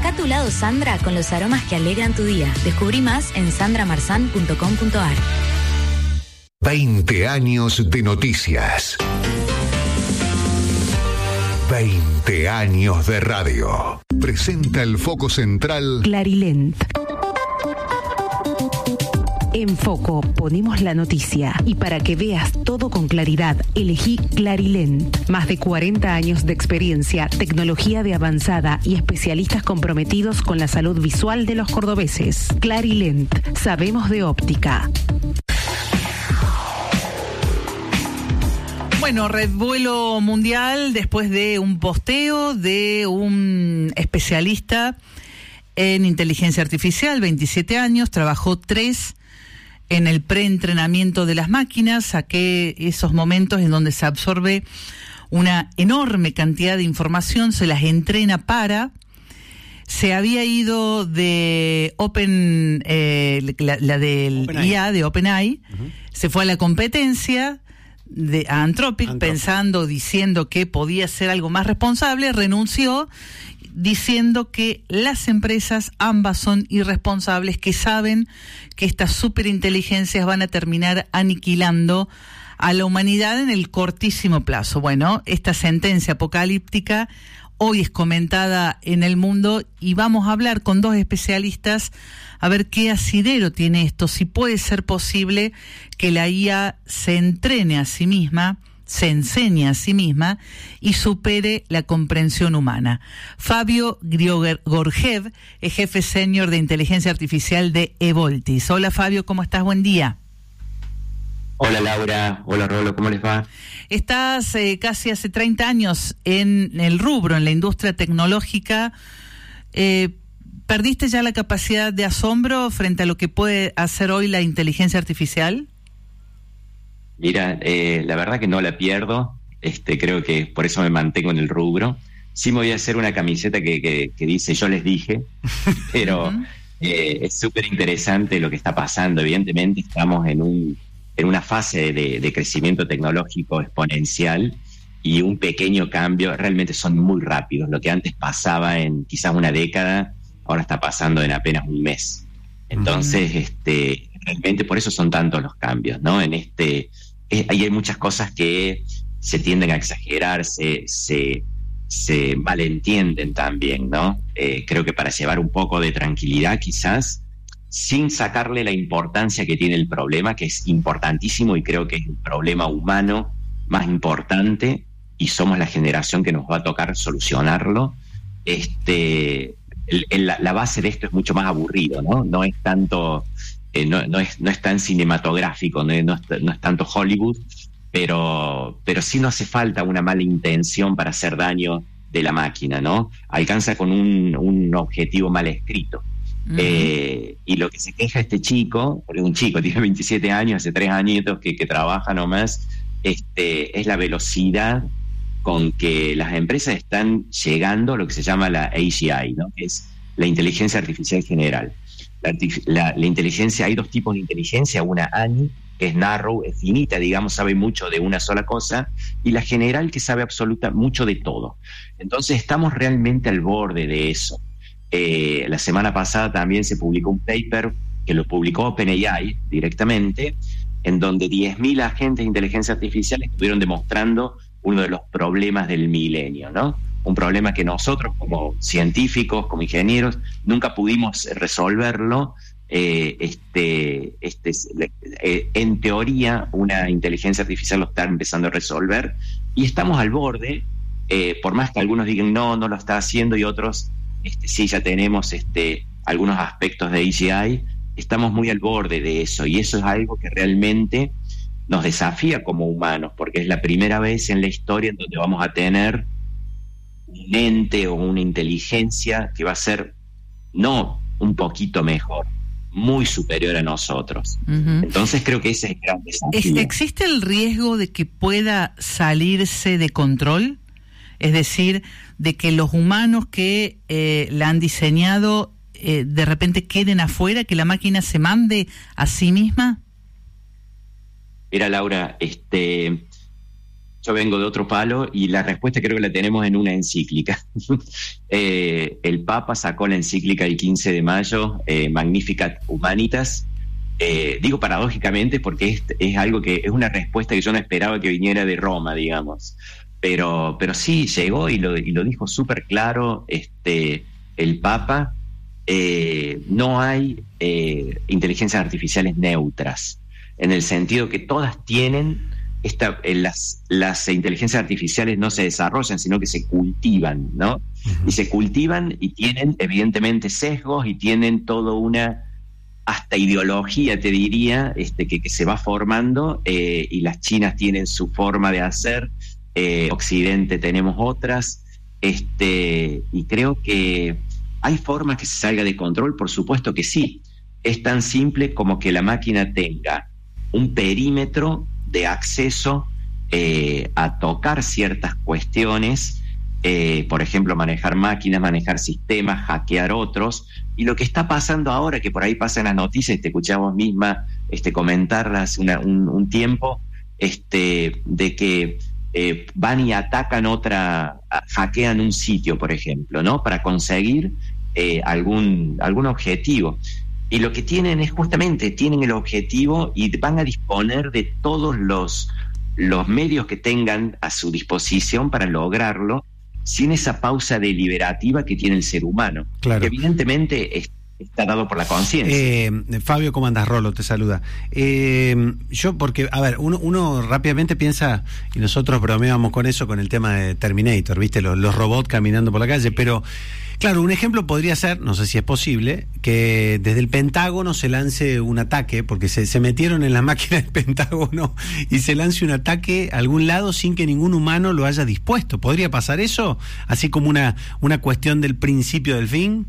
Saca tu lado Sandra con los aromas que alegran tu día. Descubrí más en sandramarzan.com.ar. 20 años de noticias. 20 años de radio. Presenta el foco central Clarilent. En Foco ponemos la noticia y para que veas todo con claridad, elegí Clarilent. Más de 40 años de experiencia, tecnología de avanzada y especialistas comprometidos con la salud visual de los cordobeses. Clarilent, sabemos de óptica. Bueno, revuelo mundial después de un posteo de un especialista en inteligencia artificial, 27 años, trabajó 3 en el preentrenamiento de las máquinas. Saqué esos momentos en donde se absorbe una enorme cantidad de información, se las entrena para... Se había ido de la del IA, de OpenAI, se fue a la competencia... a Anthropic, pensando, diciendo que podía ser algo más responsable, renunció diciendo que las empresas ambas son irresponsables, que saben que estas superinteligencias van a terminar aniquilando a la humanidad en el cortísimo plazo. Bueno, esta sentencia apocalíptica hoy es comentada en el mundo y vamos a hablar con 2 especialistas a ver qué asidero tiene esto, si puede ser posible que la IA se entrene a sí misma, se enseñe a sí misma y supere la comprensión humana. Fabio Grigorjev es jefe senior de inteligencia artificial de Evoltis. Hola Fabio, ¿cómo estás? Buen día. Hola Laura, hola Rolo, ¿cómo les va? Estás casi hace 30 años en el rubro, en la industria tecnológica. ¿Perdiste ya la capacidad de asombro frente a lo que puede hacer hoy la inteligencia artificial? Mira, la verdad que no la pierdo. Creo que por eso me mantengo en el rubro. Sí me voy a hacer una camiseta que dice yo les dije, pero es súper interesante lo que está pasando. Evidentemente estamos en una fase de crecimiento tecnológico exponencial y un pequeño cambio, realmente son muy rápidos. Lo que antes pasaba en quizás una década, ahora está pasando en apenas un mes. Entonces, realmente por eso son tantos los cambios, ¿no? Ahí hay muchas cosas que se tienden a exagerar, se malentienden también, ¿no? Creo que para llevar un poco de tranquilidad quizás, sin sacarle la importancia que tiene el problema, que es importantísimo y creo que es el problema humano más importante y somos la generación que nos va a tocar solucionarlo. La base de esto es mucho más aburrido, ¿no? No es tanto, no es tan cinematográfico, no es tanto Hollywood, pero sí no hace falta una mala intención para hacer daño de la máquina, ¿no? Alcanza con un objetivo mal escrito. Y lo que se queja este chico, porque un chico tiene 27 años, hace 3 añitos que trabaja nomás, es la velocidad con que las empresas están llegando a lo que se llama la AGI, ¿no? Que es la inteligencia artificial general. La inteligencia, hay 2 tipos de inteligencia, una ANI, que es narrow, es finita, digamos, sabe mucho de una sola cosa, y la general, que sabe mucho de todo. Entonces estamos realmente al borde de eso. La semana pasada también se publicó un paper que lo publicó OpenAI directamente, en donde 10.000 agentes de inteligencia artificial estuvieron demostrando uno de los problemas del milenio, ¿no? Un problema que nosotros como científicos, como ingenieros, nunca pudimos resolverlo. En teoría, una inteligencia artificial lo está empezando a resolver y estamos al borde, por más que algunos digan no lo está haciendo y otros sí, ya tenemos algunos aspectos de AGI, estamos muy al borde de eso y eso es algo que realmente nos desafía como humanos, porque es la primera vez en la historia en donde vamos a tener un ente o una inteligencia que va a ser no un poquito mejor, muy superior a nosotros. Entonces creo que ese es el gran desafío. ¿Existe el riesgo de que pueda salirse de control? Es decir, de que los humanos que la han diseñado de repente queden afuera, que la máquina se mande a sí misma. Mira, Laura, yo vengo de otro palo y la respuesta creo que la tenemos en una encíclica. El Papa sacó la encíclica el 15 de mayo, Magnificat Humanitas. Digo paradójicamente porque es algo que es una respuesta que yo no esperaba que viniera de Roma, digamos. Pero sí, llegó y lo dijo súper claro el Papa. No hay inteligencias artificiales neutras, en el sentido que todas tienen... las inteligencias artificiales no se desarrollan, sino que se cultivan, ¿no? Uh-huh. Y se cultivan y tienen evidentemente sesgos y tienen toda una hasta ideología, te diría, que se va formando, y las chinas tienen su forma de hacer, Occidente tenemos otras, y creo que hay formas que se salga de control, por supuesto que sí. Es tan simple como que la máquina tenga un perímetro de acceso a tocar ciertas cuestiones, por ejemplo, manejar máquinas, manejar sistemas, hackear otros. Y lo que está pasando ahora, que por ahí pasa en las noticias, te escuchamos misma comentarlas hace un tiempo, de que van y atacan hackean un sitio, por ejemplo, ¿no? Para conseguir algún objetivo. Y lo que tienen es justamente, tienen el objetivo y van a disponer de todos los medios que tengan a su disposición para lograrlo, sin esa pausa deliberativa que tiene el ser humano. Claro. Que evidentemente está dado por la conciencia. Fabio, ¿cómo andas? Rolo te saluda. Yo, porque, a ver, uno rápidamente piensa, y nosotros bromeamos con eso, con el tema de Terminator, ¿viste? Los robots caminando por la calle, pero... Claro, un ejemplo podría ser, no sé si es posible, que desde el Pentágono se lance un ataque, porque se metieron en la máquina del Pentágono y se lance un ataque a algún lado sin que ningún humano lo haya dispuesto. ¿Podría pasar eso? Así como una cuestión del principio del fin.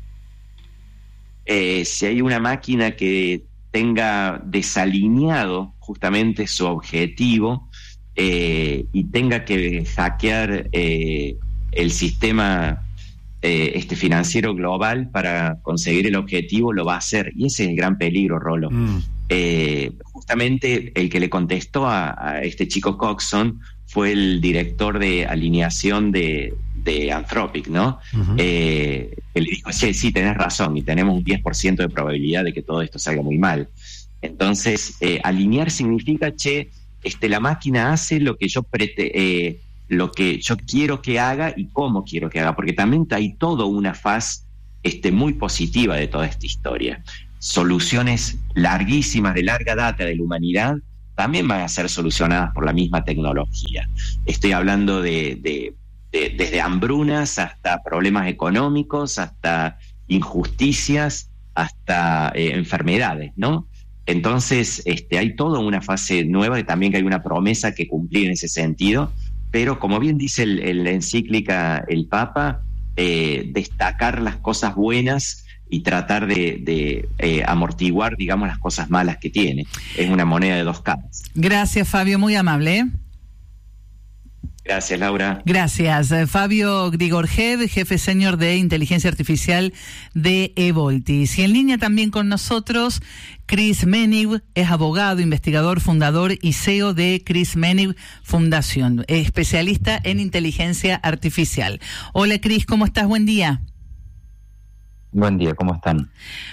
Si hay una máquina que tenga desalineado justamente su objetivo y tenga que hackear el sistema financiero global para conseguir el objetivo, lo va a hacer, y ese es el gran peligro, Rolo. Justamente el que le contestó a este chico Coxon fue el director de alineación de Anthropic, ¿no? Uh-huh. Él le dijo, sí, tenés razón, y tenemos un 10% de probabilidad de que todo esto salga muy mal. Entonces, alinear significa, la máquina hace lo que lo que yo quiero que haga y cómo quiero que haga, porque también hay toda una faz muy positiva de toda esta historia. Soluciones larguísimas, de larga data de la humanidad, también van a ser solucionadas por la misma tecnología. Estoy hablando desde hambrunas hasta problemas económicos, hasta injusticias, hasta enfermedades, ¿no? Entonces, hay toda una fase nueva y también que hay una promesa que cumplir en ese sentido. Pero como bien dice la encíclica el Papa, destacar las cosas buenas y tratar de amortiguar, digamos, las cosas malas que tiene. Es una moneda de dos caras. Gracias, Fabio, muy amable. Gracias, Laura. Gracias. Fabio Grigorjev, jefe senior de Inteligencia Artificial de Evoltis. Y en línea también con nosotros, Chris Menig, es abogado, investigador, fundador y CEO de Chris Menig Fundación, especialista en inteligencia artificial. Hola, Chris, ¿cómo estás? Buen día. Buen día, ¿cómo están?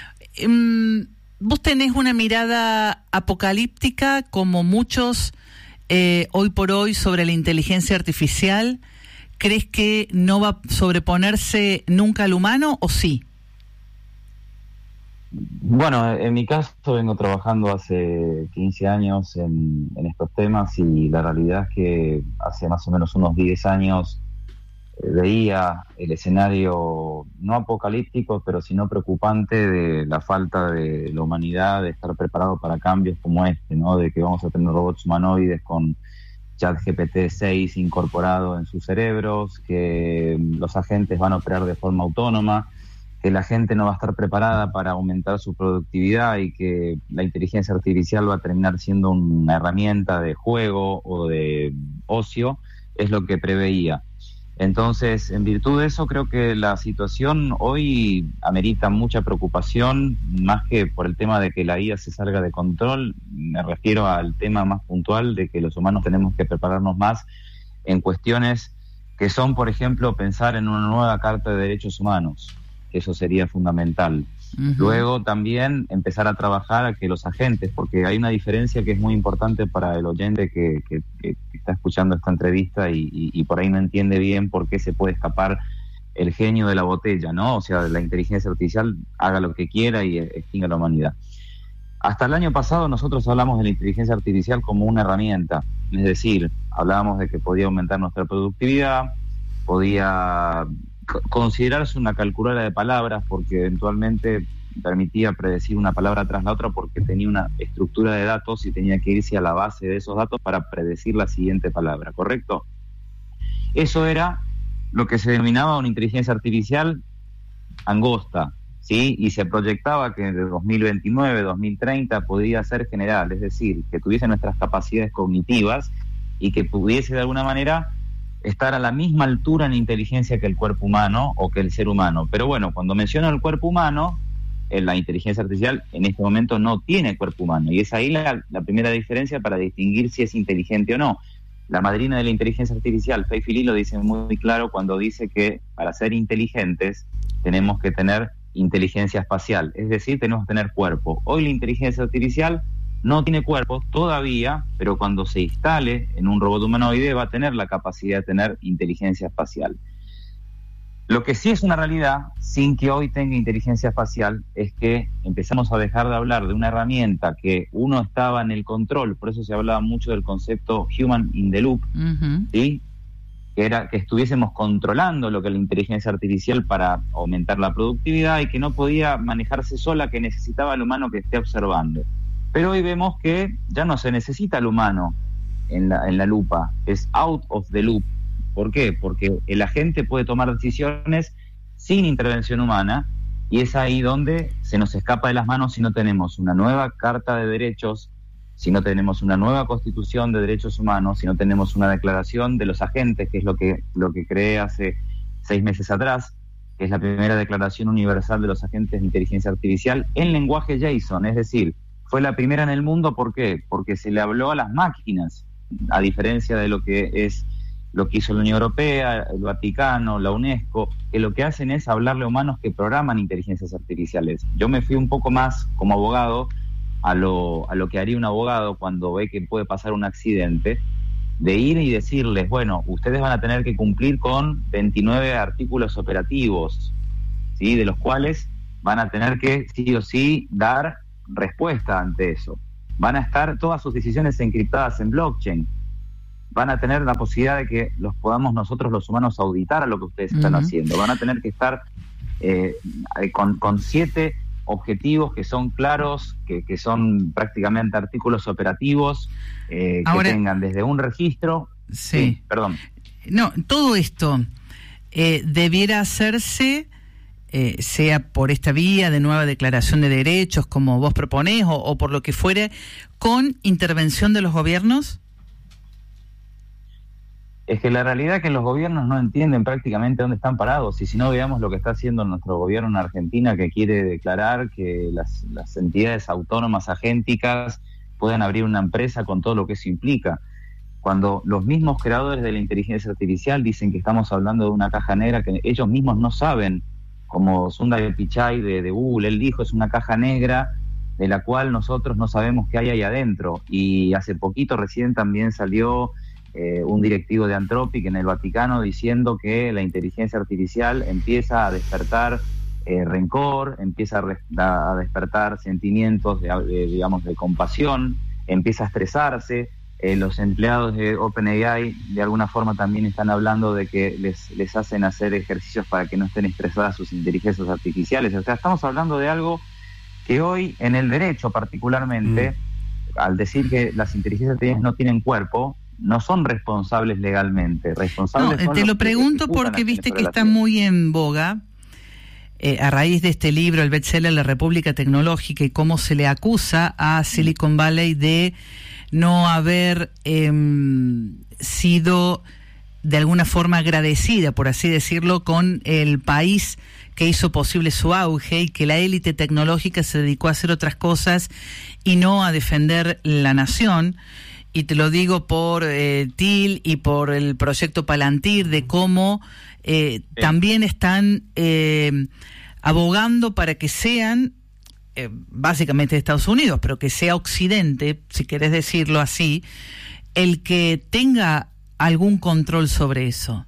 Vos tenés una mirada apocalíptica, como muchos hoy por hoy, sobre la inteligencia artificial. ¿Crees que no va a sobreponerse nunca al humano o sí? Bueno, en mi caso vengo trabajando hace 15 años en estos temas, y la realidad es que hace más o menos unos 10 años veía el escenario no apocalíptico, pero sino preocupante, de la falta de la humanidad de estar preparado para cambios como ¿no? De que vamos a tener robots humanoides con ChatGPT 6 incorporado en sus cerebros, que los agentes van a operar de forma autónoma, que la gente no va a estar preparada para aumentar su productividad y que la inteligencia artificial va a terminar siendo una herramienta de juego o de ocio, es lo que preveía. Entonces, en virtud de eso, creo que la situación hoy amerita mucha preocupación, más que por el tema de que la IA se salga de control. Me refiero al tema más puntual de que los humanos tenemos que prepararnos más en cuestiones que son, por ejemplo, pensar en una nueva Carta de Derechos Humanos, que eso sería fundamental. Uh-huh. Luego también empezar a trabajar a que los agentes, porque hay una diferencia que es muy importante para el oyente que está escuchando esta entrevista y por ahí no entiende bien por qué se puede escapar el genio de la botella, ¿no? O sea, la inteligencia artificial haga lo que quiera y extinga la humanidad. Hasta el año pasado nosotros hablamos de la inteligencia artificial como una herramienta, es decir, hablábamos de que podía aumentar nuestra productividad, podía considerarse una calculadora de palabras porque eventualmente permitía predecir una palabra tras la otra porque tenía una estructura de datos y tenía que irse a la base de esos datos para predecir la siguiente palabra, ¿correcto? Eso era lo que se denominaba una inteligencia artificial angosta, ¿sí? Y se proyectaba que de 2029, 2030 podía ser general, es decir, que tuviese nuestras capacidades cognitivas y que pudiese de alguna manera estar a la misma altura en inteligencia que el cuerpo humano o que el ser humano. Pero bueno, cuando menciono el cuerpo humano, la inteligencia artificial en este momento no tiene cuerpo humano, y es ahí la primera diferencia para distinguir si es inteligente o no. La madrina de la inteligencia artificial, Fei Fili, lo dice muy claro cuando dice que para ser inteligentes tenemos que tener inteligencia espacial, es decir, tenemos que tener cuerpo. Hoy la inteligencia artificial no tiene cuerpo todavía, pero cuando se instale en un robot humanoide va a tener la capacidad de tener inteligencia espacial. Lo que sí es una realidad, sin que hoy tenga inteligencia espacial, es que empezamos a dejar de hablar de una herramienta que uno estaba en el control, por eso se hablaba mucho del concepto human in the loop, uh-huh. ¿Sí? Que era que estuviésemos controlando lo que es la inteligencia artificial para aumentar la productividad y que no podía manejarse sola, que necesitaba al humano que esté observando. Pero hoy vemos que ya no se necesita al humano en la lupa, es out of the loop. ¿Por qué? Porque el agente puede tomar decisiones sin intervención humana y es ahí donde se nos escapa de las manos si no tenemos una nueva Carta de Derechos, si no tenemos una nueva Constitución de Derechos Humanos, si no tenemos una declaración de los agentes, que es lo que creé hace 6 meses atrás, que es la primera declaración universal de los agentes de inteligencia artificial en lenguaje JSON, es decir, fue la primera en el mundo. ¿Por qué? Porque se le habló a las máquinas, a diferencia de lo que hizo la Unión Europea, el Vaticano, la UNESCO, que lo que hacen es hablarle a humanos que programan inteligencias artificiales. Yo me fui un poco más como abogado a lo que haría un abogado cuando ve que puede pasar un accidente, de ir y decirles, bueno, ustedes van a tener que cumplir con 29 artículos operativos, ¿sí? De los cuales van a tener que sí o sí dar respuesta ante eso. Van a estar todas sus decisiones encriptadas en blockchain. Van a tener la posibilidad de que los podamos nosotros los humanos auditar a lo que ustedes están haciendo. Van a tener que estar con 7 objetivos que son claros, que son prácticamente artículos operativos, ahora, que tengan desde un registro. Sí, perdón. No, todo esto debiera hacerse, sea por esta vía de nueva declaración de derechos, como vos proponés, o por lo que fuere, con intervención de los gobiernos. Es que la realidad es que los gobiernos no entienden prácticamente dónde están parados, y si no, veamos lo que está haciendo nuestro gobierno en Argentina, que quiere declarar que las entidades autónomas agénticas puedan abrir una empresa con todo lo que eso implica, cuando los mismos creadores de la inteligencia artificial dicen que estamos hablando de una caja negra que ellos mismos no saben, como Sundar Pichai de Google, él dijo, es una caja negra de la cual nosotros no sabemos qué hay ahí adentro. Y hace poquito recién también salió un directivo de Anthropic en el Vaticano diciendo que la inteligencia artificial empieza a despertar rencor, empieza a despertar sentimientos de compasión, empieza a estresarse. Los empleados de OpenAI de alguna forma también están hablando de que les hacen hacer ejercicios para que no estén estresadas sus inteligencias artificiales. O sea, estamos hablando de algo que hoy en el derecho particularmente, al decir que las inteligencias artificiales no tienen cuerpo, no son responsables legalmente. Responsables no, te lo pregunto porque viste que está muy en boga a raíz de este libro, el bestseller La República Tecnológica, y cómo se le acusa a Silicon Valley de no haber sido de alguna forma agradecida, por así decirlo, con el país que hizo posible su auge y que la élite tecnológica se dedicó a hacer otras cosas y no a defender la nación. Y te lo digo por TIL y por el proyecto Palantir, de cómo también están abogando para que sean, básicamente de Estados Unidos, pero que sea Occidente, si querés decirlo así, el que tenga algún control sobre eso.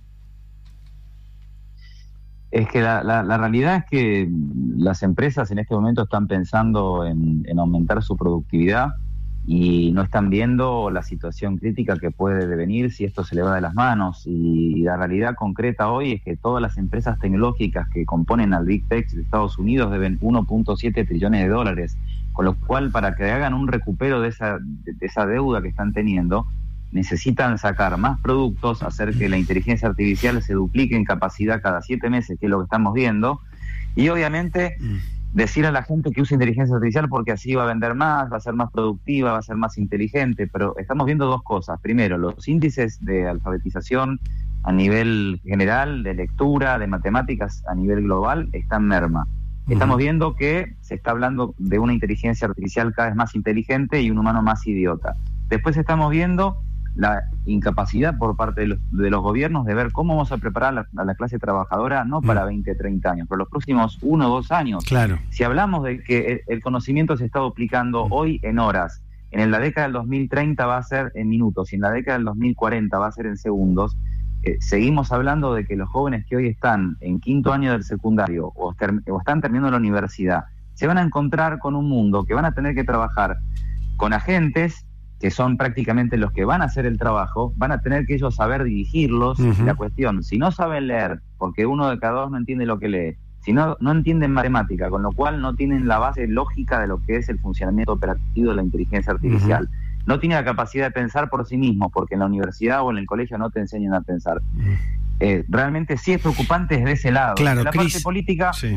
Es que la realidad es que las empresas en este momento están pensando en aumentar su productividad y no están viendo la situación crítica que puede devenir si esto se le va de las manos. Y la realidad concreta hoy es que todas las empresas tecnológicas que componen al Big Tech de Estados Unidos deben 1.7 trillones de dólares, con lo cual para que hagan un recupero de esa deuda que están teniendo, necesitan sacar más productos, hacer que la inteligencia artificial se duplique en capacidad cada 7 meses, que es lo que estamos viendo, y obviamente decir a la gente que use inteligencia artificial porque así va a vender más, va a ser más productiva, va a ser más inteligente, pero estamos viendo dos cosas. Primero, los índices de alfabetización a nivel general, de lectura, de matemáticas a nivel global, están merma. Estamos viendo que se está hablando de una inteligencia artificial cada vez más inteligente y un humano más idiota. Después estamos viendo la incapacidad por parte de los gobiernos de ver cómo vamos a preparar a la clase trabajadora, no para 20, 30 años, pero los próximos 1 o 2 años. Claro. Si hablamos de que el conocimiento se está duplicando hoy en horas, en la década del 2030 va a ser en minutos, y en la década del 2040 va a ser en segundos, seguimos hablando de que los jóvenes que hoy están en 5º año del secundario o están terminando la universidad, se van a encontrar con un mundo que van a tener que trabajar con agentes que son prácticamente los que van a hacer el trabajo, van a tener que ellos saber dirigirlos. La cuestión, si no saben leer, porque 1 de cada 2 no entiende lo que lee, si no entienden matemática, con lo cual no tienen la base lógica de lo que es el funcionamiento operativo de la inteligencia artificial, no tienen la capacidad de pensar por sí mismos, porque en la universidad o en el colegio no te enseñan a pensar. Realmente sí es preocupante desde ese lado. Claro, de la Cris, parte política... Sí.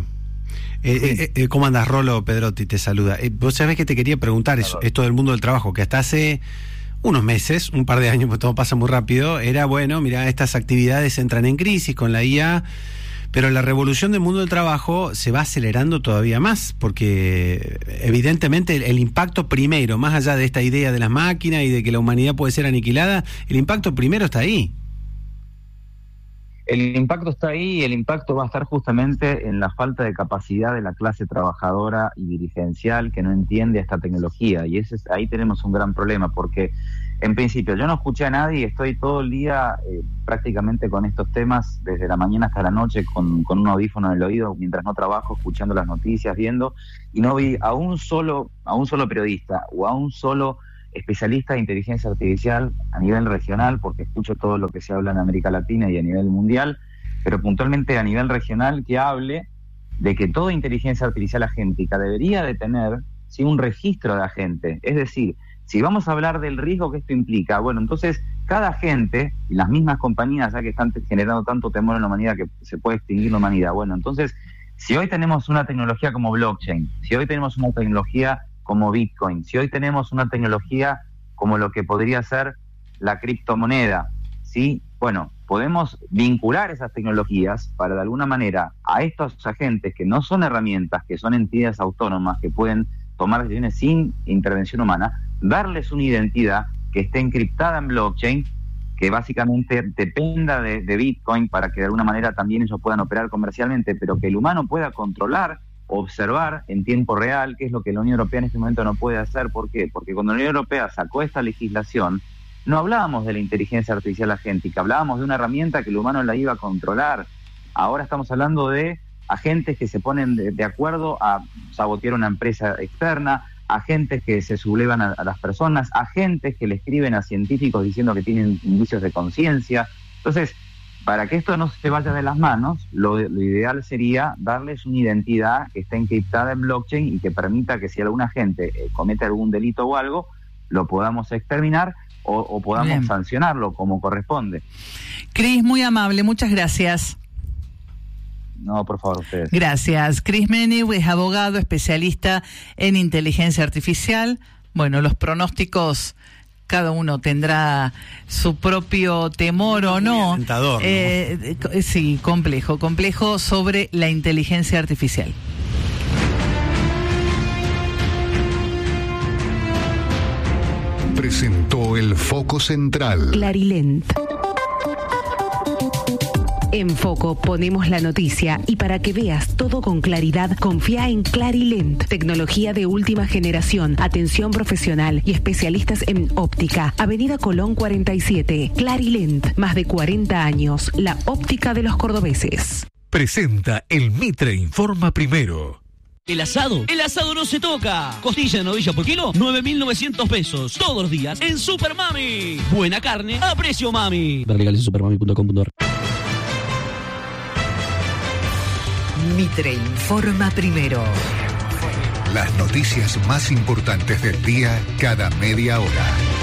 ¿Cómo andas? Rolo Pedrotti te saluda. Vos sabés que te quería preguntar esto del mundo del trabajo, que hasta hace unos meses, un par de años, porque todo pasa muy rápido, era bueno, mira, estas actividades entran en crisis con la IA, pero la revolución del mundo del trabajo se va acelerando todavía más, porque evidentemente el impacto primero, más allá de esta idea de las máquinas y de que la humanidad puede ser aniquilada, el impacto primero está ahí. El impacto está ahí y el impacto va a estar justamente en la falta de capacidad de la clase trabajadora y dirigencial que no entiende esta tecnología. Y ahí tenemos un gran problema, porque en principio yo no escuché a nadie, estoy todo el día prácticamente con estos temas, desde la mañana hasta la noche, con un audífono en el oído, mientras no trabajo, escuchando las noticias, viendo, y no vi a un solo periodista o a un solo especialista de inteligencia artificial a nivel regional, porque escucho todo lo que se habla en América Latina y a nivel mundial, pero puntualmente a nivel regional, que hable de que toda inteligencia artificial agéntica debería de tener un registro de agente. Es decir, si vamos a hablar del riesgo que esto implica, bueno, entonces cada agente, y las mismas compañías ya que están generando tanto temor en la humanidad que se puede extinguir la humanidad, bueno, entonces si hoy tenemos una tecnología como blockchain, si hoy tenemos una tecnología como Bitcoin, si hoy tenemos una tecnología como lo que podría ser la criptomoneda, ¿sí? Bueno, podemos vincular esas tecnologías para de alguna manera a estos agentes que no son herramientas, que son entidades autónomas que pueden tomar decisiones sin intervención humana, darles una identidad que esté encriptada en blockchain, que básicamente dependa de Bitcoin para que de alguna manera también ellos puedan operar comercialmente, pero que el humano pueda controlar, observar en tiempo real, que es lo que la Unión Europea en este momento no puede hacer. ¿Por qué? Porque cuando la Unión Europea sacó esta legislación, no hablábamos de la inteligencia artificial agéntica, hablábamos de una herramienta que el humano la iba a controlar. Ahora estamos hablando de agentes que se ponen de acuerdo a sabotear una empresa externa, agentes que se sublevan a las personas, agentes que le escriben a científicos diciendo que tienen indicios de conciencia. Entonces, para que esto no se vaya de las manos, lo ideal sería darles una identidad que esté encriptada en blockchain y que permita que si alguna gente comete algún delito o algo, lo podamos exterminar o podamos sancionarlo como corresponde. Cris, muy amable, muchas gracias. No, por favor, ustedes. Gracias. Cris Menig es abogado especialista en inteligencia artificial. Bueno, los pronósticos cada uno tendrá su propio temor o no. Tentador, ¿no? Sí, complejo sobre la inteligencia artificial. Presentó el Foco Central. Clarilent. En Foco ponemos la noticia y para que veas todo con claridad, confía en Clarilent. Tecnología de última generación, atención profesional y especialistas en óptica. Avenida Colón 47. Clarilent, más de 40 años. La óptica de los cordobeses. Presenta el Mitre Informa Primero. El asado no se toca. Costilla de novilla por kilo, 9.900 pesos. Todos los días en Super Mami. Buena carne a precio mami. Ver legales en supermami.com.ar. Mitre Informa Primero. Las noticias más importantes del día cada media hora.